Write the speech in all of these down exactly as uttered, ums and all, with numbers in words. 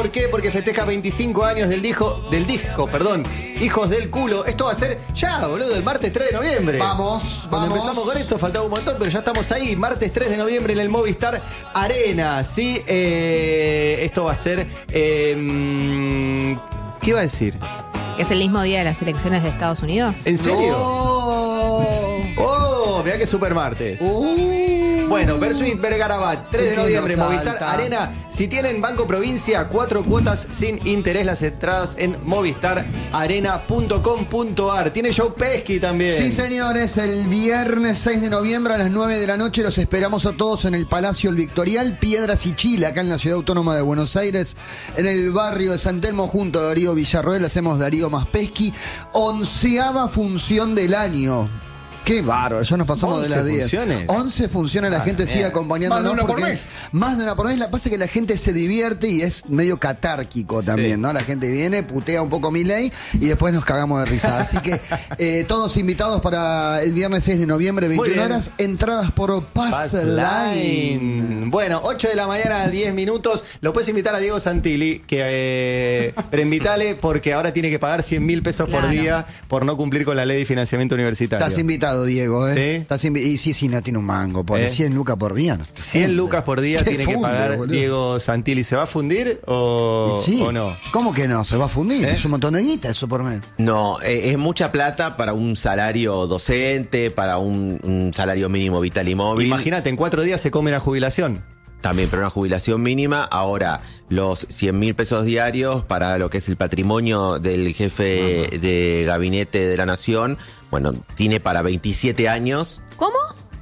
¿Por qué? Porque festeja veinticinco años del disco, del disco, perdón, Hijos del Culo. Esto va a ser ya, boludo, el martes tres de noviembre. Vamos, Cuando vamos. empezamos con esto faltaba un montón, pero ya estamos ahí. Martes tres de noviembre en el Movistar Arena, ¿sí? Eh, esto va a ser... Eh, ¿Qué iba a decir? Que es el mismo día de las elecciones de Estados Unidos. ¿En serio? No. ¡Oh! Mirá que super martes. Uh. Bueno, Bersuit Vergarabat, tres de ¿Quién noviembre, nos Movistar salta? Arena. Si tienen Banco Provincia, cuatro cuotas sin interés, las entradas en movistar arena punto com punto ar. Tiene show Pesky también. Sí, señores, el viernes seis de noviembre a las nueve de la noche los esperamos a todos en el Palacio El Victorial, Piedras y Chile, acá en la Ciudad Autónoma de Buenos Aires, en el barrio de San Telmo, junto a Darío Villarroel. Hacemos Darío más Pesky. Onceava función del año. Qué bárbaro, ya nos pasamos de las diez. funciones. once funciones, la Ah, gente mierda. sigue acompañándonos. Más de una por porque- mes. Más de una por mes. La pasa es que la gente se divierte y es medio catárquico también, Sí. ¿no? La gente viene, putea un poco mi ley y después nos cagamos de risa. Así que eh, todos invitados para el viernes seis de noviembre, veintiuna bien. horas, entradas por Pass Pass Line. Line. Bueno, ocho de la mañana, diez minutos. Lo puedes invitar a Diego Santilli, que eh, pero invítale porque ahora tiene que pagar cien mil pesos por Claro. día por no cumplir con la ley de financiamiento universitario. Estás invitado, Diego, ¿eh? ¿Sí? Estás invi- y sí, sí, no tiene un mango. Por ¿Eh? cien lucas por día. No te cien funde. lucas por día Te tiene que funde, pagar boludo. Diego Santilli. ¿Se va a fundir o, Y sí. o no? ¿Cómo que no? ¿Se va a fundir? ¿Eh? Es un montón de guita eso por mes. No, eh, es mucha plata para un salario docente, para un, un salario mínimo vital y móvil. Imagínate, en cuatro días se come la jubilación. También para una jubilación mínima. Ahora, los cien mil pesos diarios para lo que es el patrimonio del jefe de gabinete de la nación, bueno, tiene para veintisiete años. ¿Cómo?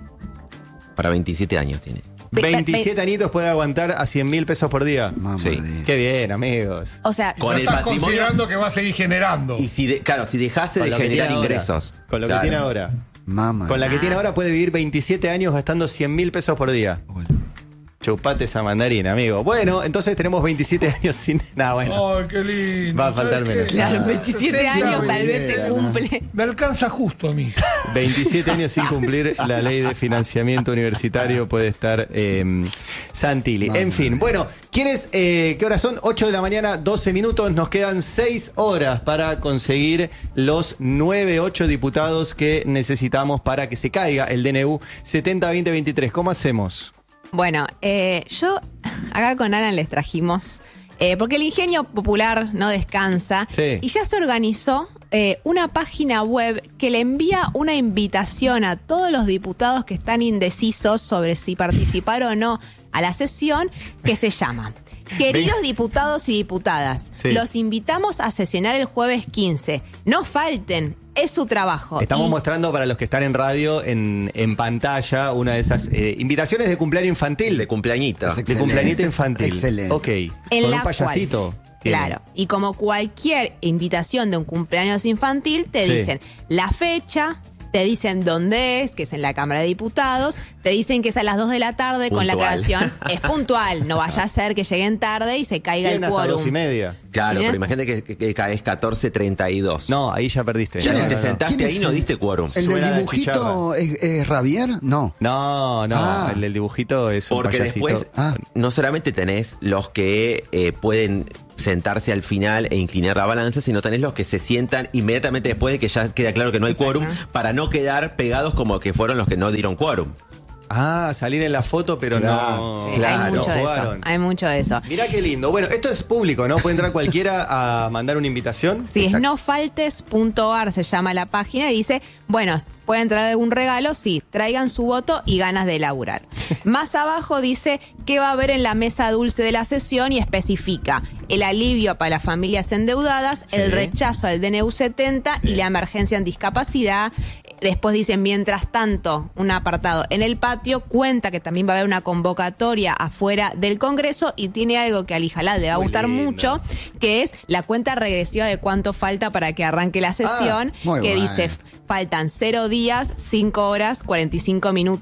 Para veintisiete años tiene. Ve- veintisiete añitos puede aguantar a cien mil pesos por día. Mamá Sí. de- Qué bien, amigos. O sea, Con No el estás patrimonio- considerando que va a seguir generando. Y si, de- claro, si dejase Con de lo que generar tiene ahora. ingresos. Con lo Claro. que tiene ahora. Mamá. Con la que tiene ahora puede vivir veintisiete años gastando cien mil pesos por día. Bueno. Chupate esa mandarina, amigo. Bueno, entonces tenemos veintisiete años sin... Nada, bueno. Ay, qué lindo. Va a faltar ¿Sabes menos. qué? claro, veintisiete Sí, años claro, tal vez se idea, cumple. Me alcanza justo a mí. veintisiete años sin cumplir la ley de financiamiento universitario puede estar eh, Santilli. En fin, bueno, ¿quiénes, eh, qué horas son? ocho de la mañana, doce minutos. Nos quedan seis horas para conseguir los nueve, ocho diputados que necesitamos para que se caiga el D N U setenta veinte veintitrés. ¿Cómo hacemos? Bueno, eh, yo acá con Alan les trajimos, eh, porque el ingenio popular no descansa, Sí. y ya se organizó eh, una página web que le envía una invitación a todos los diputados que están indecisos sobre si participar o no a la sesión, que se llama Queridos ¿Ves? diputados y diputadas, Sí. los invitamos a sesionar el jueves quince. No falten, es su trabajo. Estamos Y- mostrando para los que están en radio, en, en pantalla, una de esas eh, invitaciones de cumpleaños infantil. De cumpleañita. Es De excelente. cumpleañito infantil. Excelente. Ok. en Con la un payasito. cual- Tiene. Claro, y como cualquier invitación de un cumpleaños infantil, te Sí. dicen la fecha, te dicen dónde es, que es en la Cámara de Diputados, te dicen que es a las dos de la tarde con la Puntual. aclaración, es puntual, no vaya a ser que lleguen tarde y se caiga el Tienen hasta dos y quórum. media. Claro, Bien. pero imagínate que, que, que caes catorce treinta y dos. No, ahí ya perdiste. Ya ¿Quién si te es? sentaste ¿Quién ahí es no el- diste quórum. ¿El del Suena la dibujito es, es Javier? No. No, no, Ah. el del dibujito es un Porque payasito. después Ah. no solamente tenés los que eh, pueden sentarse al final e inclinar la balanza, sino tenés los que se sientan inmediatamente después de que ya queda claro que no hay quórum, para no quedar pegados como que fueron los que no dieron quórum. Ah, salir en la foto, pero Claro. no. Sí, Claro, hay mucho de eso, jugaron. hay mucho de eso. Mirá qué lindo. Bueno, esto es público, ¿no? Puede entrar cualquiera a mandar una invitación. Sí, es Exacto. nofaltes punto ar se llama la página y dice, bueno, ¿pueden traer algún regalo? Sí, traigan su voto y ganas de laburar. Más abajo dice qué va a haber en la mesa dulce de la sesión y especifica el alivio para las familias endeudadas, Sí. el rechazo al D N U setenta y la emergencia en discapacidad. Después dicen, mientras tanto, un apartado en el patio, cuenta que también va a haber una convocatoria afuera del Congreso y tiene algo que a Lijalá le va a Muy gustar lindo. mucho, que es la cuenta regresiva de cuánto falta para que arranque la sesión, muy que bueno. dice, faltan cero días, cinco horas, cuarenta y cinco minutos,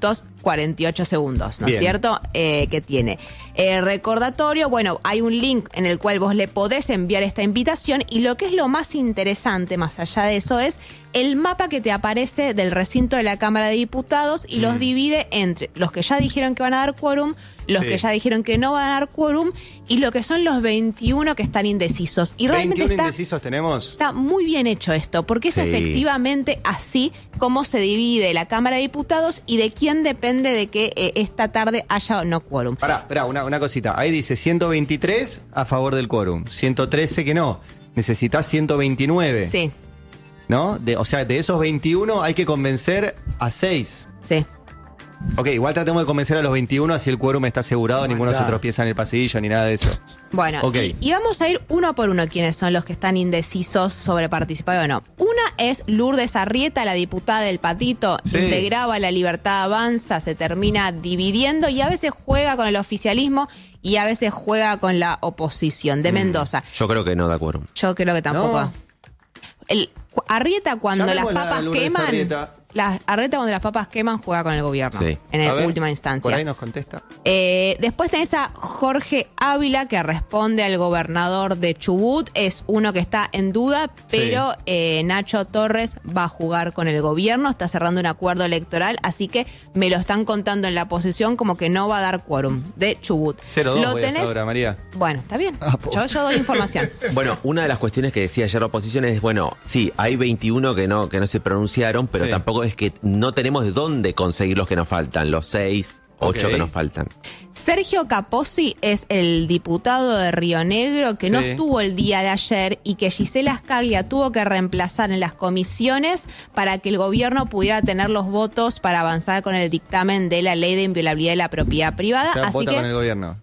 cuarenta y ocho segundos, ¿no es Bien. cierto? Eh, que tiene. Eh, recordatorio, bueno, hay un link en el cual vos le podés enviar esta invitación y lo que es lo más interesante, más allá de eso, es el mapa que te aparece del recinto de la Cámara de Diputados y Mm. los divide entre los que ya dijeron que van a dar quórum, los Sí. que ya dijeron que no van a dar quórum y lo que son los veintiuno que están indecisos. Y realmente veintiuno está... indecisos tenemos. Está muy bien hecho esto, porque es Sí. efectivamente así como se divide la Cámara de Diputados y de quién depende de que eh, esta tarde haya o no quórum. Pará, pará, una, una cosita. Ahí dice ciento veintitrés a favor del quórum, ciento trece que no. Necesitas ciento veintinueve. Sí, ¿No? De, o sea, de esos veintiuno hay que convencer a seis. sí. Ok, igual tratemos de convencer a los veintiuno así el quórum está asegurado, ninguno se claro. tropieza en el pasillo ni nada de eso. Bueno, Ok. y, y vamos a ir uno por uno quiénes son los que están indecisos sobre participar o no. Una es Lourdes Arrieta, la diputada del Patito, Sí. integraba La Libertad Avanza, se termina dividiendo y a veces juega con el oficialismo y a veces juega con la oposición de Mendoza. Yo creo que no da quórum. Yo creo que tampoco. No. El, cu- Arrieta cuando las Llamémosla a papas Lourdes queman, Arrieta. las, Arrieta cuando las papas queman juega con el gobierno, Sí. en A el- ver, última instancia. Por ahí nos contesta. Eh, después tenés a Jorge Ávila, que responde al gobernador de Chubut. Es uno que está en duda, pero Sí. eh, Nacho Torres va a jugar con el gobierno, está cerrando un acuerdo electoral, así que me lo están contando en la posición como que no va a dar quórum de Chubut. cero dos Lo voy hasta tenés. ahora, María. Bueno, está bien. Ah, po. Yo, yo doy información. Bueno, una de las cuestiones que decía ayer la oposición es, bueno, sí, hay veintiuno que no, que no se pronunciaron, pero Sí. tampoco es que no tenemos de dónde conseguir los que nos faltan, los seis, ocho Ok. que nos faltan. Sergio Capozzi es el diputado de Río Negro que no Sí. estuvo el día de ayer y que Gisela Scaglia tuvo que reemplazar en las comisiones para que el gobierno pudiera tener los votos para avanzar con el dictamen de la ley de inviolabilidad de la propiedad privada. O sea, Así vota que, con el gobierno.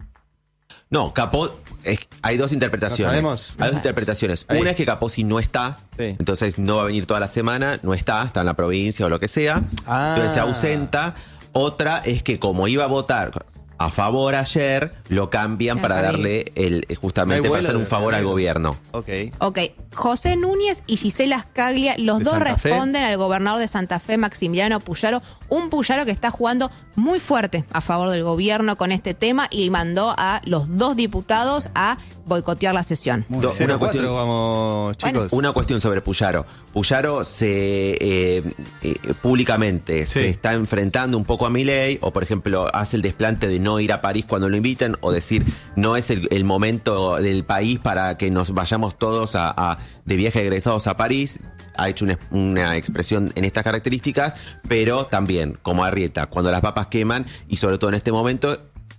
No, Capó, es- hay dos interpretaciones. ¿No sabemos? Hay dos interpretaciones. Ahí. Una es que Capozzi no está, Sí. entonces no va a venir toda la semana, no está, está en la provincia o lo que sea, Ah. entonces se ausenta. Otra es que como iba a votar a favor ayer, lo cambian Ya, para está darle el justamente No hay para vuelo hacer un de favor al Río Negro. gobierno. Ok. ok, José Núñez y Gisela Scaglia, los ¿De dos Santa Fe? responden al gobernador de Santa Fe, Maximiliano Puyaro, un Puyaro que está jugando muy fuerte a favor del gobierno con este tema y mandó a los dos diputados a boicotear la sesión. Do- Cero una cuatro, cuestión- vamos, Bueno. chicos. Una cuestión sobre Puyaro. Puyaro se eh, eh, públicamente Sí. se está enfrentando un poco a Milei, o por ejemplo hace el desplante de no ir a París cuando lo invitan, o decir no es el, el momento del país para que nos vayamos todos a, a- de viaje egresados a París. Ha hecho una, una expresión en estas características, pero también, como Arrieta, cuando las papas queman, y sobre todo en este momento,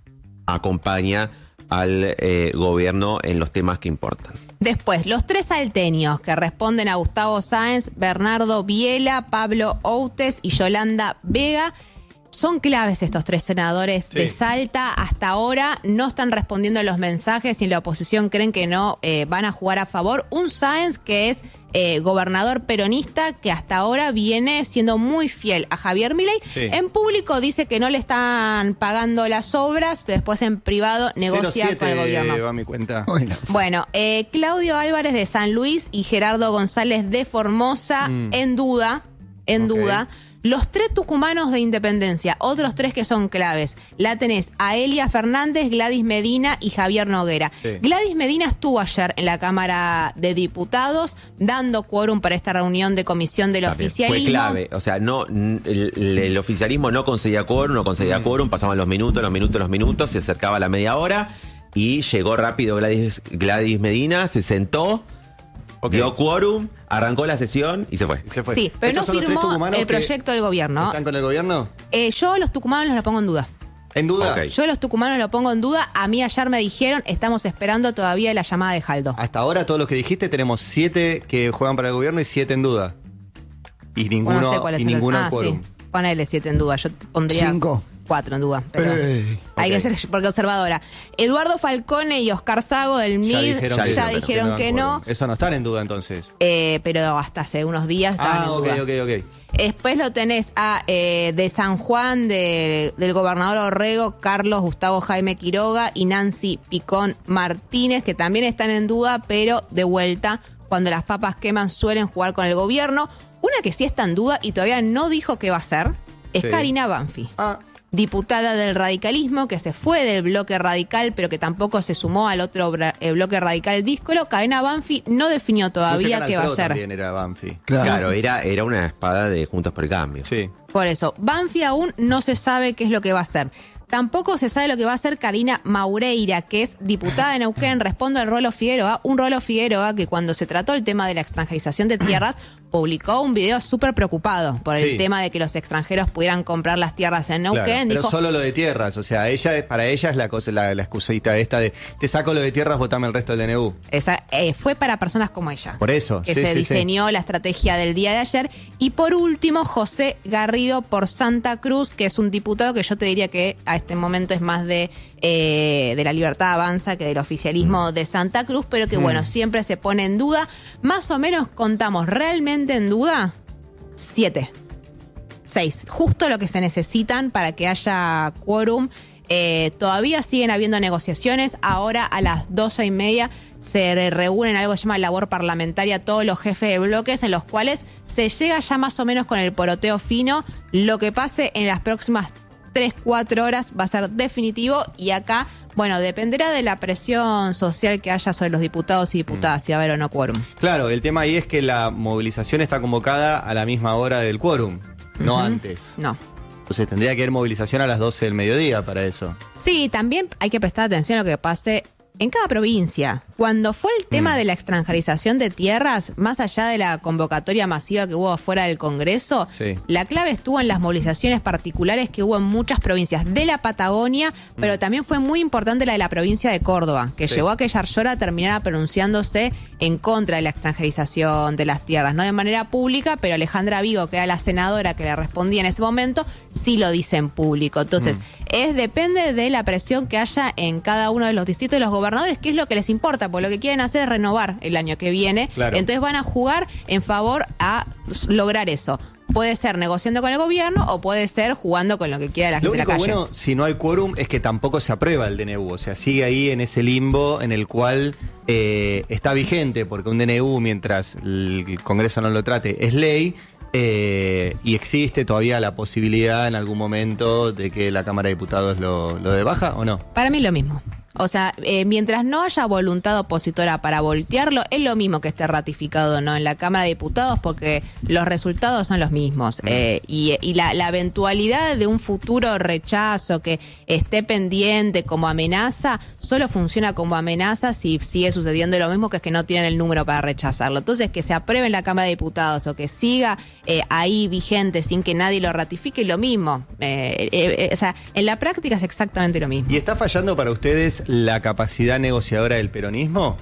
acompaña al eh, gobierno en los temas que importan. Después, los tres salteños que responden a Gustavo Sáenz, Bernardo Biela, Pablo Outes y Yolanda Vega. Son claves estos tres senadores Sí. de Salta. Hasta ahora no están respondiendo a los mensajes y en la oposición creen que no eh, van a jugar a favor. Un Sáenz que es eh, gobernador peronista que hasta ahora viene siendo muy fiel a Javier Milei. Sí. En público dice que no le están pagando las obras, pero después en privado negocia cero siete con el gobierno. va a mi cuenta. Bueno, Bueno, eh, Claudio Álvarez de San Luis y Gerardo González de Formosa Mm. en duda, en Ok. duda. Los tres tucumanos de Independencia, otros tres que son claves. La tenés a Elia Fernández, Gladys Medina y Javier Noguera. Sí. Gladys Medina estuvo ayer en la Cámara de Diputados dando quórum para esta reunión de comisión del También oficialismo. Fue clave, o sea, no n- el, el oficialismo no conseguía quórum, no conseguía quórum, pasaban los minutos, los minutos, los minutos, se acercaba la media hora y llegó rápido Gladys, Gladys Medina, se sentó, Ok. dio quórum, arrancó la sesión y se fue. Y se fue. Sí, pero no ¿Estos son los tres firmó tucumanos el que proyecto del gobierno. ¿Están con el gobierno? Eh, yo los tucumanos los pongo en duda. ¿En duda? Ok. Yo los tucumanos lo pongo en duda. A mí ayer me dijeron, estamos esperando todavía la llamada de Jaldo. Hasta ahora, todos los que dijiste, tenemos siete que juegan para el gobierno y siete en duda. Y ninguno, Bueno, no sé cuál es y el- ninguno en Ah, quórum. sí. Ponele siete en duda. Yo pondría Cinco. cuatro en duda. Pero Ey. hay Ok. que ser porque observadora. Eduardo Falcone y Oscar Sago del M I D ya que- dijeron, no, que dan no. quórum. Eso no están en duda entonces. eh, pero hasta hace unos días estaban Ah, en ok, duda. ok, ok. Después lo tenés a eh, de San Juan, de- del gobernador Orrego, Carlos Gustavo Jaime Quiroga y Nancy Picón Martínez, que también están en duda, pero de vuelta, cuando las papas queman suelen jugar con el gobierno. Una que sí está en duda y todavía no dijo qué va a hacer es Sí. Karina Banfi. Ah, diputada del radicalismo, que se fue del bloque radical, pero que tampoco se sumó al otro bra- eh, bloque radical díscolo. Karina Banfi no definió todavía Música qué va a Pro hacer. También era Banfi. Claro. Claro, era, era una espada de Juntos por el Cambio. Sí. Por eso, Banfi aún no se sabe qué es lo que va a hacer. Tampoco se sabe lo que va a hacer Karina Maureira, que es diputada de Neuquén, responde al Rolo Figueroa. Un Rolo Figueroa que cuando se trató el tema de la extranjerización de tierras, publicó un video súper preocupado por el Sí. tema de que los extranjeros pudieran comprar las tierras en Neuquén. Claro, pero Dijo, solo lo de tierras, o sea, ella para ella es la cosa, la, la excusita esta de te saco lo de tierras, votame el resto del D N U. esa, eh, fue para personas como ella. Por eso, que sí, se sí, diseñó la estrategia del día de ayer. Y por último, José Garrido por Santa Cruz, que es un diputado que yo te diría que a este momento es más de, eh, de la Libertad Avanza que del oficialismo de Santa Cruz, pero que bueno, siempre se pone en duda. Más o menos contamos realmente en duda siete, seis, justo lo que se necesitan para que haya quórum. Eh, todavía siguen habiendo negociaciones. Ahora a las doce y media se reúnen algo que se llama labor parlamentaria todos los jefes de bloques, en los cuales se llega ya más o menos con el poroteo fino. Lo que pase en las próximas tres, cuatro horas va a ser definitivo, y acá, bueno, dependerá de la presión social que haya sobre los diputados y diputadas, si va a haber o no quórum. Claro, el tema ahí es que la movilización está convocada a la misma hora del quórum, no Ujú. antes. No. Entonces tendría que haber movilización a las doce del mediodía para eso. Sí, también hay que prestar atención a lo que pase en cada provincia. Cuando fue el tema Mm. de la extranjerización de tierras, más allá de la convocatoria masiva que hubo afuera del Congreso, Sí. la clave estuvo en las movilizaciones particulares que hubo en muchas provincias de la Patagonia, pero también fue muy importante la de la provincia de Córdoba, que Sí. llevó a que Yarlora terminara pronunciándose en contra de la extranjerización de las tierras, no de manera pública, pero Alejandra Vigo, que era la senadora que le respondía en ese momento, sí lo dice en público. Entonces, es depende de la presión que haya en cada uno de los distritos de los gobernadores, que es lo que les importa, porque lo que quieren hacer es renovar el año que viene. Claro. Entonces van a jugar en favor a lograr eso. Puede ser negociando con el gobierno o puede ser jugando con lo que quiera la Lo gente de la único calle. bueno, si no hay quórum, es que tampoco se aprueba el D N U. O sea, sigue ahí en ese limbo en el cual eh, está vigente, porque un D N U, mientras el Congreso no lo trate, es ley. Eh, y existe todavía la posibilidad en algún momento de que la Cámara de Diputados lo, lo dé baja, ¿o no? Para mí es lo mismo. O sea, eh, mientras no haya voluntad opositora para voltearlo, es lo mismo que esté ratificado, ¿no? En la Cámara de Diputados, porque los resultados son los mismos. Eh, y y la, la eventualidad de un futuro rechazo que esté pendiente como amenaza, solo funciona como amenaza si sigue sucediendo lo mismo, que es que no tienen el número para rechazarlo. Entonces, que se apruebe en la Cámara de Diputados o que siga eh, ahí vigente sin que nadie lo ratifique, lo mismo. Eh, eh, eh, o sea, en la práctica es exactamente lo mismo. ¿Y está fallando para ustedes la capacidad negociadora del peronismo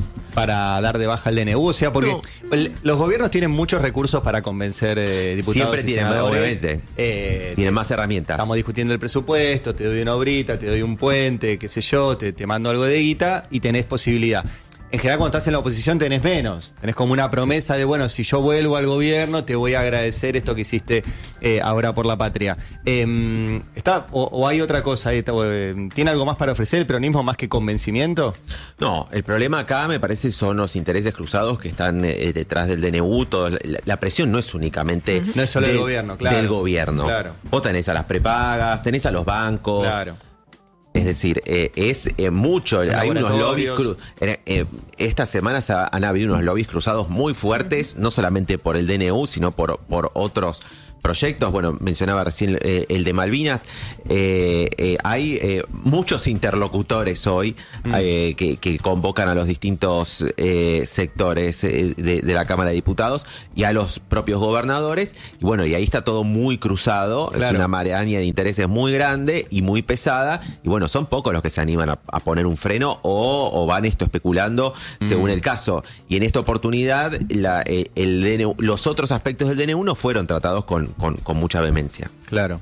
para dar de baja el D N U? O sea, porque No. el- los gobiernos tienen muchos recursos para convencer eh, diputados Siempre y tienen, senadores. obviamente. Eh, Tienen más herramientas. Estamos discutiendo el presupuesto, te doy una obrita, te doy un puente, qué sé yo, te, te mando algo de guita y tenés posibilidad. En general, cuando estás en la oposición tenés menos. Tenés como una promesa de, bueno, si yo vuelvo al gobierno, te voy a agradecer esto que hiciste eh, ahora por la patria. Eh, está, o, o hay otra cosa ahí? Está, eh, ¿Tiene algo más para ofrecer el peronismo más que convencimiento? No, el problema acá me parece son los intereses cruzados que están eh, detrás del D N U. Todo, la, la presión no es únicamente No es solo del del- gobierno, claro. del gobierno. Claro. Vos tenés a las prepagas, tenés a los bancos. Claro. Es decir, eh, es eh, mucho, Los hay unos lobbies, laboratorios. cru- eh, eh, estas semanas ha- han habido unos lobbies cruzados muy fuertes, no solamente por el D N U, sino por, por otros proyectos. Bueno, mencionaba recién eh, el de Malvinas. Eh, eh, hay eh, muchos interlocutores hoy eh, que, que convocan a los distintos eh, sectores eh, de, de la Cámara de Diputados y a los propios gobernadores. Y bueno, y ahí está todo muy cruzado. Es Claro. una maraña de intereses muy grande y muy pesada. Y bueno, son pocos los que se animan a, a poner un freno o, o van esto especulando según el caso. Y en esta oportunidad, la, eh, el D N U, los otros aspectos del D N U no fueron tratados con, con, con mucha vehemencia. Claro.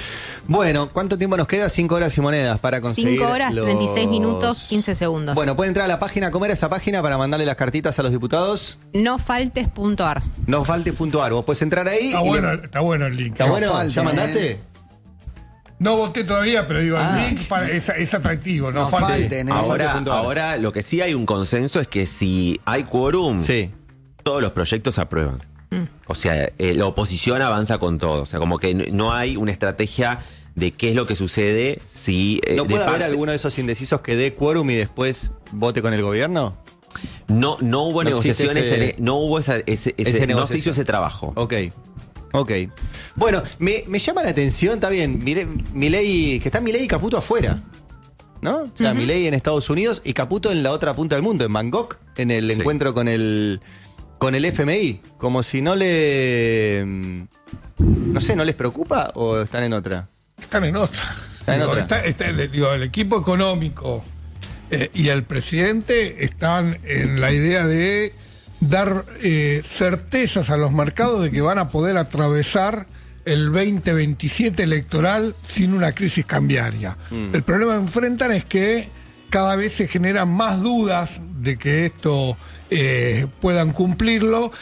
Bueno, ¿cuánto tiempo nos queda? Cinco horas y monedas para conseguir. cinco horas, los- treinta y seis minutos, quince segundos. Bueno, pueden entrar a la página. ¿Cómo era esa página para mandarle las cartitas a los diputados? No faltes punto ar. No faltes punto ar. Vos puedes entrar ahí. Está y le- bueno, está bueno el link. ¿Está No bueno? falten, ¿Ya mandaste? ¿eh? No voté todavía, pero digo, Ah. el link para- es, es atractivo. No, No falta. falten, ¿eh? Ahora, punto ar. ahora lo que sí hay un consenso es que si hay quórum, Sí. todos los proyectos se aprueban. O sea, eh, la oposición avanza con todo. O sea, como que no- no hay una estrategia de qué es lo que sucede si... eh, ¿No de puede haber parte- alguno de esos indecisos que dé quórum y después vote con el gobierno? No, no hubo No existe negociaciones, ese- en- no hubo esa, ese, ese- esa no se negociación. hizo ese trabajo. Ok. Ok. Bueno, me, me llama la atención, está bien, mire, Milei, que está Milei y Caputo afuera, ¿no? O sea, Milei en Estados Unidos y Caputo en la otra punta del mundo, en Bangkok, en el Sí. encuentro con el con el F M I, como si no le no sé, ¿no les preocupa o están en otra? Están en otra. Están en Digo, otra. está- está el, digo, el equipo económico eh, y el presidente están en la idea de dar eh, certezas a los mercados de que van a poder atravesar el veinte veintisiete electoral sin una crisis cambiaria. Mm. El problema que enfrentan es que cada vez se generan más dudas de que esto eh, puedan cumplirlo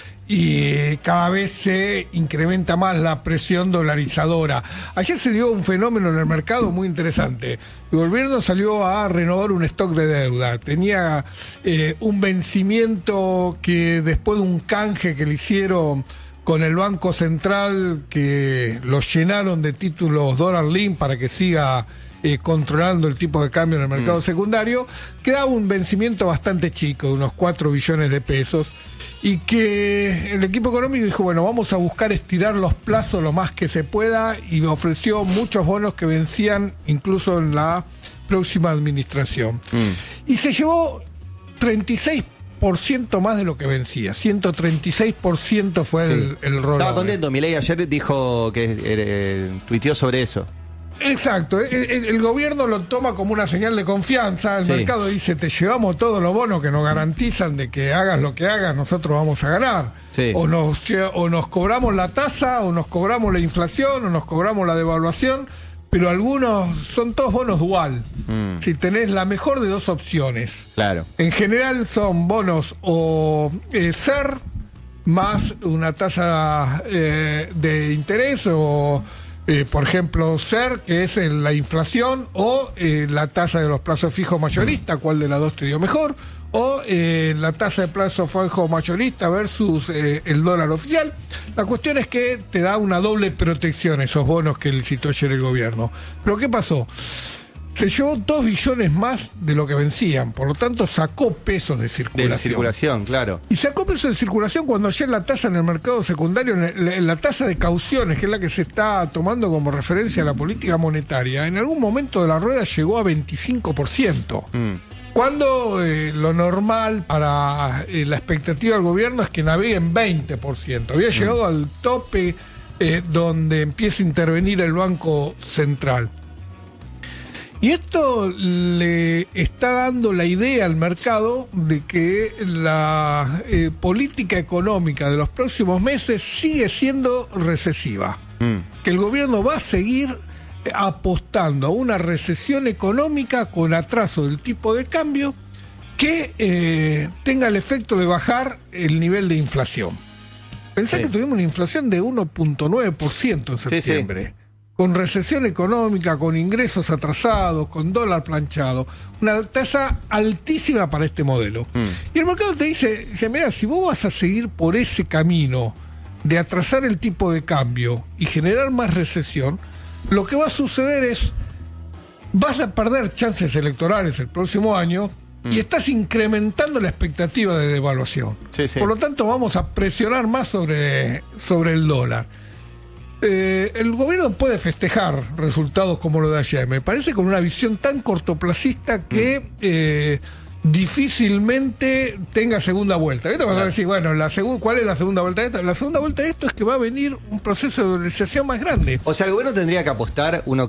y cada vez se incrementa más la presión dolarizadora. Ayer se dio un fenómeno en el mercado muy interesante. El gobierno salió a renovar un stock de deuda. Tenía eh, un vencimiento que después de un canje que le hicieron con el Banco Central, que lo llenaron de títulos Dollar Link para que siga eh, controlando el tipo de cambio en el mercado Mm. secundario, quedaba un vencimiento bastante chico, de unos cuatro billones de pesos, y que el equipo económico dijo, bueno, vamos a buscar estirar los plazos lo más que se pueda, y ofreció muchos bonos que vencían incluso en la próxima administración. Mm. Y se llevó treinta y seis por ciento más de lo que vencía, ciento treinta y seis por ciento fue Sí. el, el rollover. Estaba contento, Milei ayer dijo que eh, tuiteó sobre eso. Exacto, el, el- el gobierno lo toma como una señal de confianza, el Sí. mercado dice, te llevamos todos los bonos que nos garantizan de que hagas lo que hagas, nosotros vamos a ganar. Sí. O, nos, lle- o nos cobramos la tasa, o nos cobramos la inflación, o nos cobramos la devaluación, pero algunos son todos bonos dual. Mm. Si tenés la mejor de dos opciones. Claro. En general son bonos o eh, SER más una tasa eh, de interés o, eh, por ejemplo, SER, que es en la inflación, o eh, la tasa de los plazos fijos mayoristas, cuál de las dos te dio mejor, o eh, la tasa de plazo fijo mayorista versus eh, el dólar oficial. La cuestión es que te da una doble protección esos bonos que licitó ayer el gobierno. Pero ¿qué pasó? Se llevó dos billones más de lo que vencían, por lo tanto sacó pesos de circulación. De circulación, claro. Y sacó pesos de circulación cuando ayer la tasa en el mercado secundario, en el- en la tasa de cauciones, que es la que se está tomando como referencia a la política monetaria, en algún momento de la rueda llegó a veinticinco por ciento. Mm. Cuando eh, lo normal para eh, la expectativa del gobierno es que navegue en veinte por ciento. Había llegado al tope eh, donde empieza a intervenir el Banco Central. Y esto le está dando la idea al mercado de que la eh, política económica de los próximos meses sigue siendo recesiva. Mm. Que el gobierno va a seguir eh, apostando a una recesión económica con atraso del tipo de cambio que eh, tenga el efecto de bajar el nivel de inflación. Pensá Sí. que tuvimos una inflación de uno punto nueve por ciento en Sí, sí. septiembre. Con recesión económica, con ingresos atrasados, con dólar planchado. Una tasa altísima para este modelo. Mm. Y el mercado te dice, dice, mira, si vos vas a seguir por ese camino de atrasar el tipo de cambio y generar más recesión, lo que va a suceder es, vas a perder chances electorales el próximo año y estás incrementando la expectativa de devaluación. Sí, sí. Por lo tanto, vamos a presionar más sobre, sobre el dólar. Eh, el gobierno puede festejar resultados como lo de ayer, me parece, con una visión tan cortoplacista que eh, difícilmente tenga segunda vuelta. Esto vas a decir, bueno, la segu- ¿cuál es la segunda vuelta de esto? La segunda vuelta de esto es que va a venir un proceso de dolarización más grande. O sea, el gobierno tendría que apostar, uno